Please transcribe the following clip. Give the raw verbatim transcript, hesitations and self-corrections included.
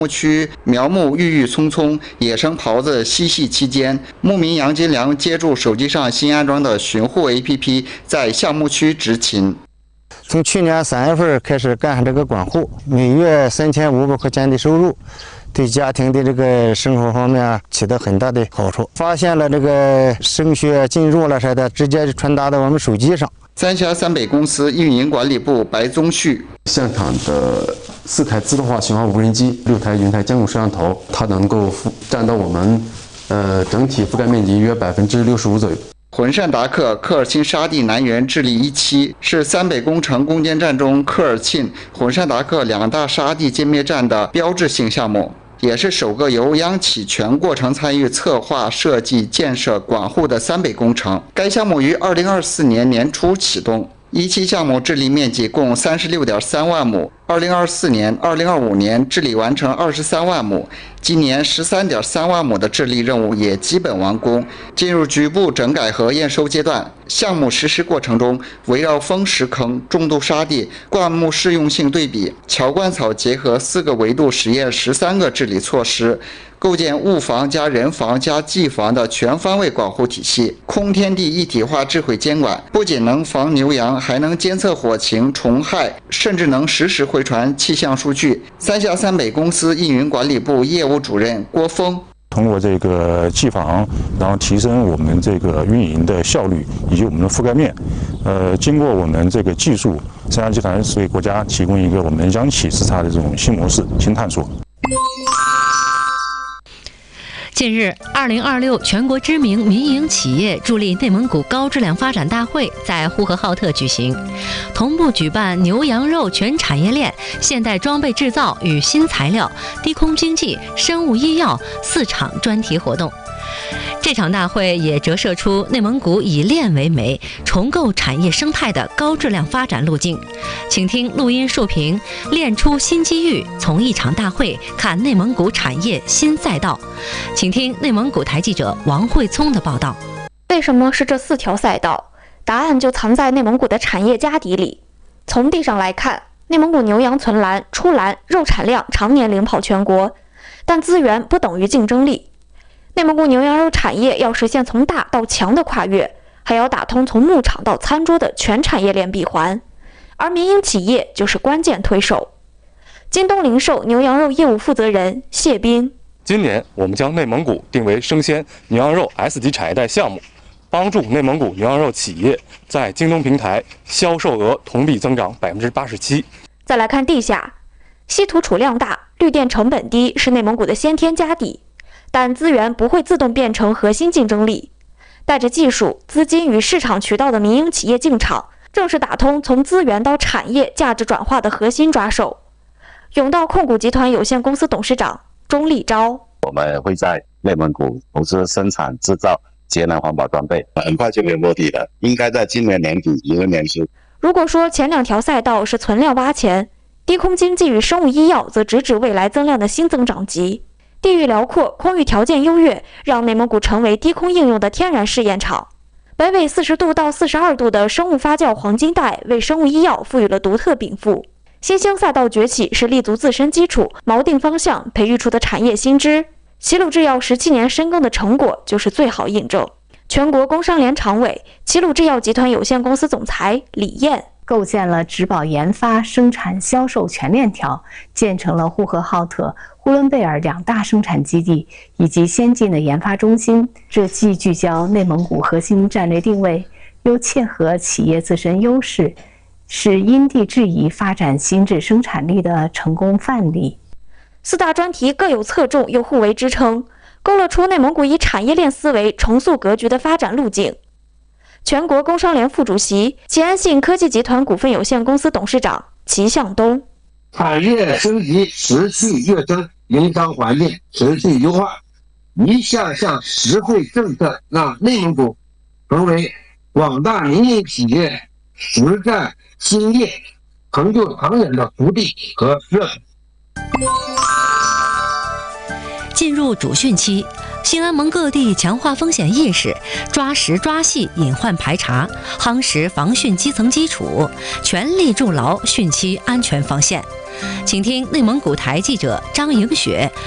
牧区苗木郁郁葱葱，野生狍子嬉戏期间，牧民杨金良借助手机上新安装的巡护 A P P， 在橡木区执勤。 从去年三月份开始干这个管护，每月三千五百块钱的收入，对家庭的这个生活方面起到很大的好处。发现了这个升学进入了啥的，直接传达到我们手机上。 三峡三北公司运营管理部白宗旭， 现场的四台自动化巡航无人机，六台云台监控摄像头，它能够覆占到我们呃整体覆盖面积约百分之六十五左右。 浑善达克科尔沁沙地南源治理一期是三北工程攻坚战中科尔沁、浑善达克两大沙地歼灭战的标志性项目，也是首个由央企全过程参与策划、设计、建设、管护的三北工程。该项目于二零二四年年初启动。一期项目治理面积共三十六点三万亩，二零二四年、二零二五年治理完成二十三万亩，今年十三点三万亩的治理任务也基本完工，进入局部整改和验收阶段。项目实施过程中，围绕风石坑、重度沙地、灌木适用性对比、乔灌草结合四个维度实验十三个治理措施，构建物防加人防加技防的全方位管护体系，空天地一体化智慧监管，不仅能防牛羊，还能监测火情、虫害，甚至能实时回传气象数据。三峡三北公司运营管理部业务主任郭峰。 通过这个技防，然后提升我们这个运营的效率以及我们的覆盖面。呃，经过我们这个技术，三峡集团是为国家提供一个我们央企视察的这种新模式、新探索。 近日，二零二六全国知名民营企业助力内蒙古高质量发展大会在呼和浩特举行，同步举办牛羊肉全产业链、现代装备制造与新材料、低空经济、生物医药四场专题活动。这场大会也折射出内蒙古以炼为媒、重构产业生态的高质量发展路径。请听录音述评《炼出新机遇》，从一场大会看内蒙古产业新赛道。请听内蒙古台记者王慧聪的报道。 为什么是这四条赛道？答案就藏在内蒙古的产业家底里。从地上来看，内蒙古牛羊存栏、出栏、肉产量常年领跑全国，但资源不等于竞争力。内蒙古牛羊肉产业要实现从大到强的跨越，还要打通从牧场到餐桌的全产业链闭环，而民营企业就是关键推手。京东零售牛羊肉业务负责人谢斌： 今年我们将内蒙古定为生鲜牛羊肉 S 级产业带项目，帮助内蒙古牛羊肉企业在京东平台销售额同比增长百分之八十七。 再来看地下，稀土储量大、绿电成本低是内蒙古的先天家底。但资源不会自动变成核心竞争力，带着技术、资金与市场渠道的民营企业进场，正是打通从资源到产业价值转化的核心抓手。甬道控股集团有限公司董事长钟立钊： 我们会在内蒙古投资生产制造节能环保装备，很快就会落地的，应该在今年年底一个年初。 如果说前两条赛道是存量挖钱，低空经济与生物医药则直指未来增量的新增长极。地域辽阔，空域条件优越，让内蒙古成为低空应用的天然试验场。北纬四十度到四十二度的生物发酵黄金带为生物医药赋予了独特禀赋。新兴赛道崛起是立足自身基础、锚定方向、培育出的产业新知。齐鲁制药十七年深耕的成果就是最好印证。全国工商联常委、齐鲁制药集团有限公司总裁李燕： 构建了植保研发、生产、销售全链条，建成了呼和浩特、呼伦贝尔两大生产基地以及先进的研发中心。这既聚焦内蒙古核心战略定位，又切合企业自身优势，是因地制宜发展新质生产力的成功范例。 四大专题各有侧重，又互为支撑，勾勒出内蒙古以产业链思维重塑格局的发展路径。全国工商联副主席、齐安信科技集团股份有限公司董事长齐向东： 产业升级持续跃升，营商环境持续优化，一项项实惠政策让内蒙古成为广大民营企业实战兴业、成就长远的福地和热土。 进入主汛期，兴安盟各地强化风险意识，抓实抓细隐患排查，夯实防汛基层基础，全力筑牢汛期安全防线。 请听内蒙古台记者张莹雪